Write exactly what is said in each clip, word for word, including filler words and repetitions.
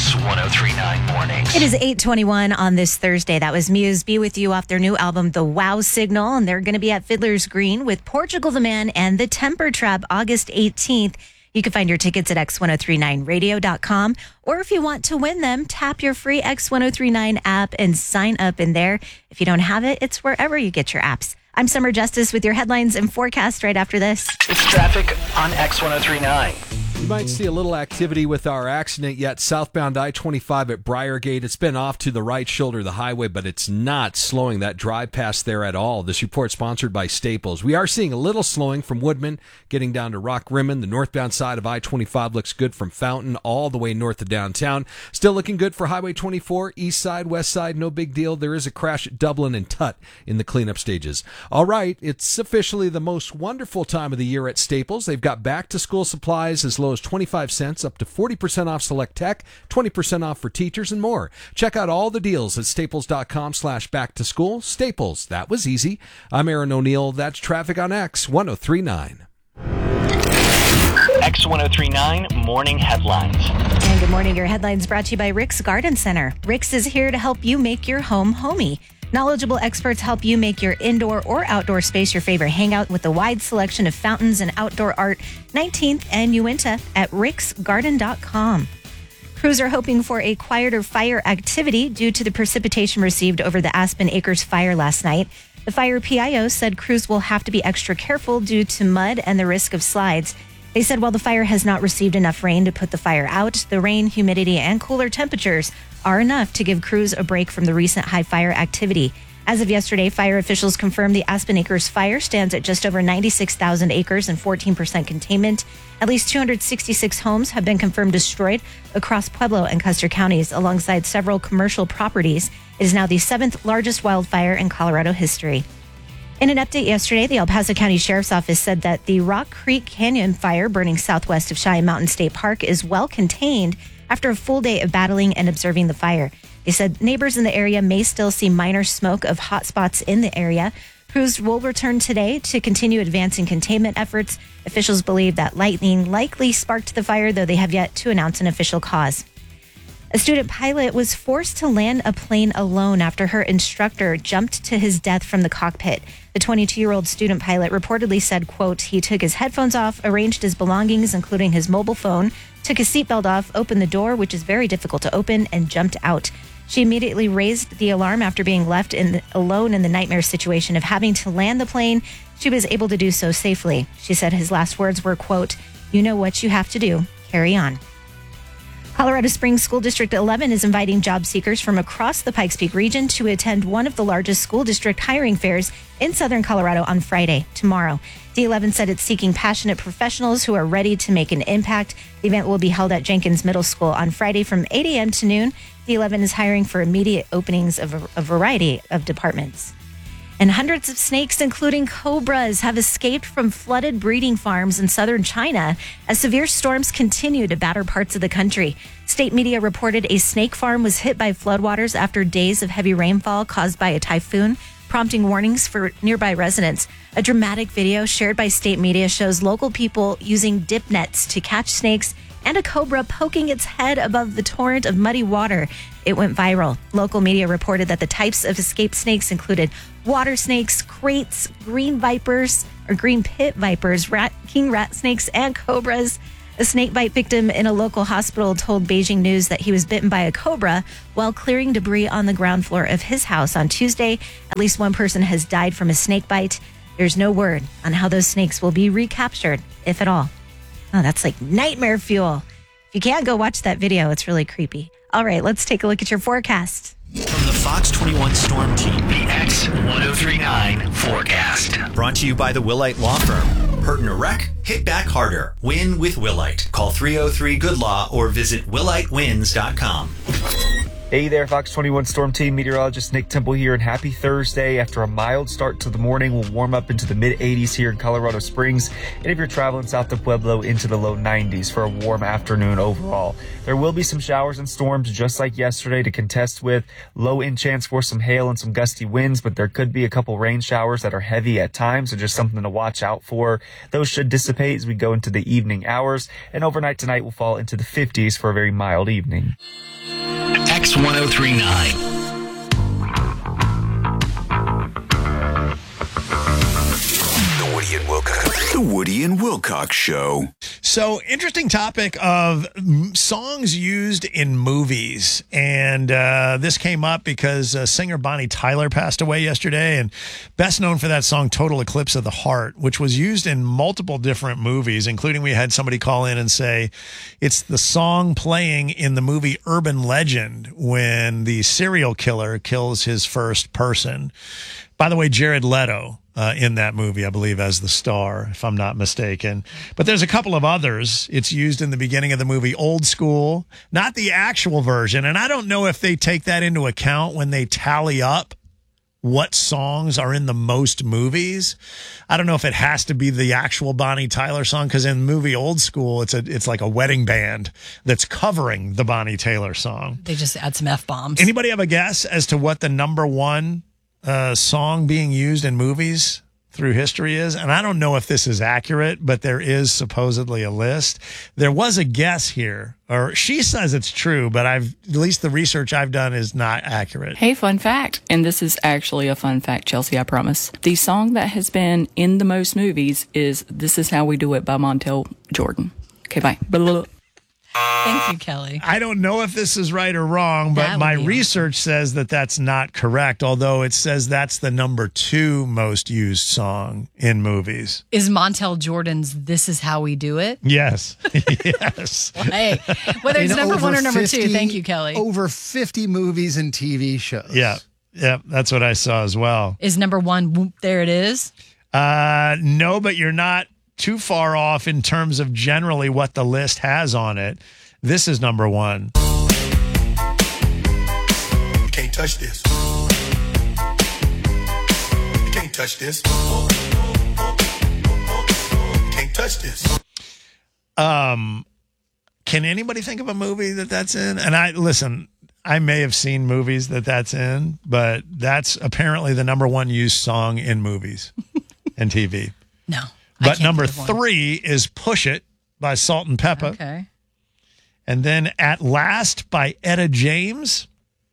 X one oh three point nine Mornings. It is eight twenty-one on this Thursday. That was Muse Be With You off their new album, The Wow Signal. And they're going to be at Fiddler's Green with Portugal the Man and The Temper Trap August eighteenth. You can find your tickets at x ten thirty-nine radio dot com. Or if you want to win them, tap your free X ten thirty-nine app and sign up in there. If you don't have it, it's wherever you get your apps. I'm Summer Justice with your headlines and forecast right after this. It's traffic on X ten thirty-nine. You might see a little activity with our accident yet. Southbound I twenty-five at Briargate. It's been off to the right shoulder of the highway, but it's not slowing that drive past there at all. This report sponsored by Staples. We are seeing a little slowing from Woodman, getting down to Rock Rimmon. The northbound side of I twenty-five looks good from Fountain all the way north of downtown. Still looking good for Highway twenty-four, east side, west side, no big deal. There is a crash at Dublin and Tut in the cleanup stages. All right, it's officially the most wonderful time of the year at Staples. They've got back-to-school supplies as low as twenty-five cents, up to forty percent off select tech, twenty percent off for teachers, and more. Check out all the deals at staples.com slash back to school. Staples, that was easy. I'm Aaron O'Neill. That's traffic on X ten thirty-nine. X ten thirty-nine Morning Headlines. And good morning. Your headlines brought to you by Rick's Garden Center. Rick's is here to help you make your home homey. Knowledgeable experts help you make your indoor or outdoor space your favorite hangout with a wide selection of fountains and outdoor art. nineteenth and Uinta at ricks garden dot com. Crews are hoping for a quieter fire activity due to the precipitation received over the Aspen Acres fire last night. The fire P I O said crews will have to be extra careful due to mud and the risk of slides. They said while the fire has not received enough rain to put the fire out, the rain, humidity, and cooler temperatures are enough to give crews a break from the recent high fire activity. As of yesterday, fire officials confirmed the Aspen Acres fire stands at just over ninety-six thousand acres and fourteen percent containment. At least two hundred sixty-six homes have been confirmed destroyed across Pueblo and Custer counties, alongside several commercial properties. It is now the seventh largest wildfire in Colorado history. In an update yesterday, the El Paso County Sheriff's Office said that the Rock Creek Canyon fire burning southwest of Cheyenne Mountain State Park is well contained after a full day of battling and observing the fire. They said neighbors in the area may still see minor smoke of hot spots in the area. Crews will return today to continue advancing containment efforts. Officials believe that lightning likely sparked the fire, though they have yet to announce an official cause. A student pilot was forced to land a plane alone after her instructor jumped to his death from the cockpit. The twenty-two-year-old student pilot reportedly said, quote, he took his headphones off, arranged his belongings, including his mobile phone, took his seatbelt off, opened the door, which is very difficult to open, and jumped out. She immediately raised the alarm after being left in the, alone in the nightmare situation of having to land the plane. She was able to do so safely. She said his last words were, quote, you know what you have to do. Carry on. Colorado Springs School District eleven is inviting job seekers from across the Pikes Peak region to attend one of the largest school district hiring fairs in southern Colorado on Friday, tomorrow. D eleven said it's seeking passionate professionals who are ready to make an impact. The event will be held at Jenkins Middle School on Friday from eight a.m. to noon. D eleven is hiring for immediate openings of a, a variety of departments. And hundreds of snakes, including cobras, have escaped from flooded breeding farms in southern China as severe storms continue to batter parts of the country. State media reported a snake farm was hit by floodwaters after days of heavy rainfall caused by a typhoon, prompting warnings for nearby residents. A dramatic video shared by state media shows local people using dip nets to catch snakes and a cobra poking its head above the torrent of muddy water. It went viral. Local media reported that the types of escaped snakes included water snakes, kraits, green vipers, or green pit vipers, rat, king rat snakes, and cobras. A snake bite victim in a local hospital told Beijing News that he was bitten by a cobra while clearing debris on the ground floor of his house on Tuesday. At least one person has died from a snake bite. There's no word on how those snakes will be recaptured, if at all. Oh, that's like nightmare fuel. If you can't go watch that video, it's really creepy. All right, let's take a look at your forecast. From the Fox twenty-one Storm Team, the X ten thirty-nine forecast. Brought to you by the Willite Law Firm. Hurt in a wreck? Hit back harder. Win with Willite. Call three oh three good law or visit willite wins dot com. Hey there, Fox twenty-one Storm Team. Meteorologist Nick Temple here, and happy Thursday. After a mild start to the morning, we'll warm up into the mid eighties here in Colorado Springs, and if you're traveling south of Pueblo, into the low nineties for a warm afternoon overall. There will be some showers and storms just like yesterday to contest with. Low in chance for some hail and some gusty winds, but there could be a couple rain showers that are heavy at times, so just something to watch out for. Those should dissipate as we go into the evening hours, and overnight tonight will fall into the fifties for a very mild evening. X ten thirty-nine. The Woody and Wilcox. The Woody and Wilcox Show. So, interesting topic of m- songs used in movies. And uh, this came up because uh, singer Bonnie Tyler passed away yesterday, and best known for that song Total Eclipse of the Heart, which was used in multiple different movies, including we had somebody call in and say it's the song playing in the movie Urban Legend when the serial killer kills his first person. By the way, Jared Leto uh, in that movie, I believe, as the star, if I'm not mistaken. But there's a couple of others. It's used in the beginning of the movie Old School, not the actual version. And I don't know if they take that into account when they tally up what songs are in the most movies. I don't know if it has to be the actual Bonnie Tyler song, because in the movie Old School, it's a it's like a wedding band that's covering the Bonnie Tyler song. They just add some F-bombs. Anybody have a guess as to what the number one uh, song being used in movies through history is? And I don't know if this is accurate, but there is supposedly a list. There was a guess here, or she says it's true, but I've at least the research I've done is not accurate. Hey, fun fact. And this is actually a fun fact, Chelsea, I promise. The song that has been in the most movies is This Is How We Do It by Montel Jordan. Okay, bye. Blah, blah, blah. Thank you, Kelly. I don't know if this is right or wrong, but That my would be research says that that's not correct, although it says that's the number two most used song in movies. Is Montel Jordan's This Is How We Do It? Yes. Yes. Hey, whether it's In number over one or number fifty two. Thank you, Kelly. Over fifty movies and T V shows. Yeah. Yeah. That's what I saw as well. Is number one, whoop, there it is? Uh, no, but you're not too far off in terms of generally what the list has on it. This is number one. You can't touch this. You can't touch this. You can't touch this. Um, can anybody think of a movie that that's in? And I listen, I may have seen movies that that's in, but that's apparently the number one used song in movies and T V. No. I But can't number think of one. three is Push It by Salt and Pepper. Okay. And then At Last by Etta James.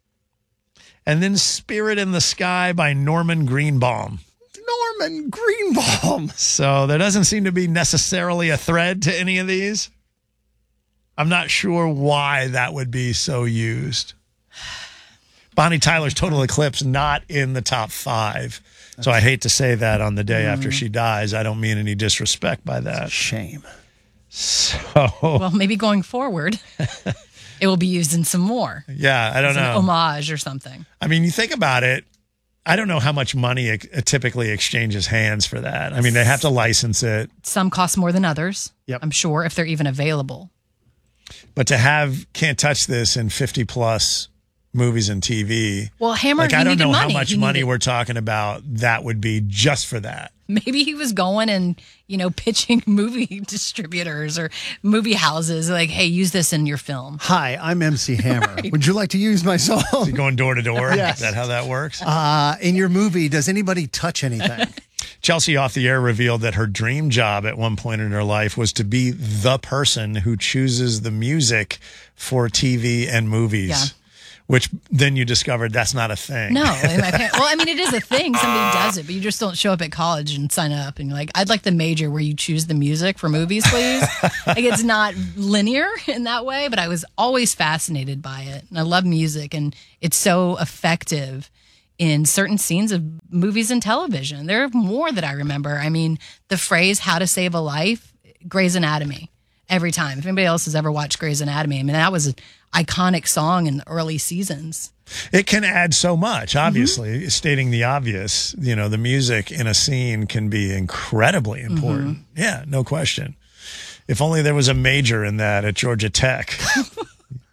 And then Spirit in the Sky by Norman Greenbaum. Norman Greenbaum. So there doesn't seem to be necessarily a thread to any of these. I'm not sure why that would be so used. Bonnie Tyler's Total Eclipse not in the top five. So I hate to say that on the day after she dies. I don't mean any disrespect by that. Shame. So, Well, maybe going forward, it will be used in some more. yeah, I don't As an know. homage or something. I mean, you think about it. I don't know how much money it, it typically exchanges hands for that. I mean, they have to license it. Some cost more than others. Yep. I'm sure, if they're even available. But to have Can't Touch This in fifty plus movies and T V. Well, Hammer, like, he I don't needed know money. how much He money needed- we're talking about that would be just for that. Maybe he was going and, you know, pitching movie distributors or movie houses like, hey, use this in your film. Hi, I'm M C Hammer. Would you like to use my song? Going door to door. Yes. Is that how that works? Uh, in your movie, does anybody touch anything? Chelsea off the air revealed that her dream job at one point in her life was to be the person who chooses the music for T V and movies. Yeah. Which then you discovered that's not a thing. No. I mean, well, I mean, it is a thing. Somebody does it, but you just don't show up at college and sign up. And you're like, I'd like the major where you choose the music for movies, please. Like, it's not linear in that way, but I was always fascinated by it. And I love music, and it's so effective in certain scenes of movies and television. There are more that I remember. I mean, the phrase "how to save a life," Grey's Anatomy. Every time. If anybody else has ever watched Grey's Anatomy, I mean, that was an iconic song in the early seasons. It can add so much, obviously, Mm-hmm. stating the obvious. You know, the music in a scene can be incredibly important. Mm-hmm. Yeah, no question. If only there was a major in that at Georgia Tech.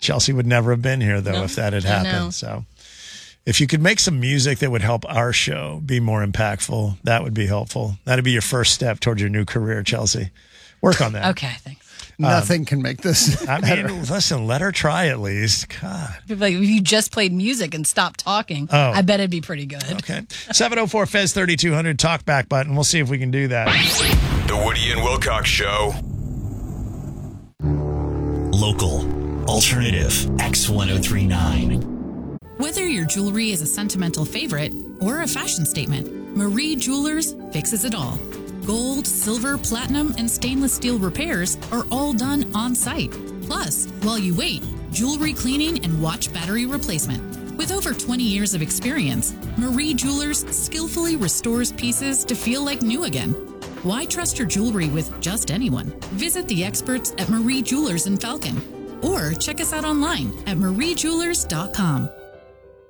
Chelsea would never have been here, though, No, if that had I know. happened. So if you could make some music that would help our show be more impactful, that would be helpful. That'd be your first step towards your new career, Chelsea. Work on that. Okay, thanks. Nothing can make this. I better. mean, listen, let her try at least. God. Like, if you just played music and stopped talking, Oh. I bet it'd be pretty good. Okay. seven oh four F E Z thirty-two hundred talk back button. We'll see if we can do that. The Woody and Wilcox Show. Local. Alternative. X ten thirty-nine. Whether your jewelry is a sentimental favorite or a fashion statement, Marie Jewelers fixes it all. Gold, silver, platinum, and stainless steel repairs are all done on site. Plus, while you wait, jewelry cleaning and watch battery replacement. With over twenty years of experience, Marie Jewelers skillfully restores pieces to feel like new again. Why trust your jewelry with just anyone? Visit the experts at Marie Jewelers in Falcon or check us out online at marie jewelers dot com.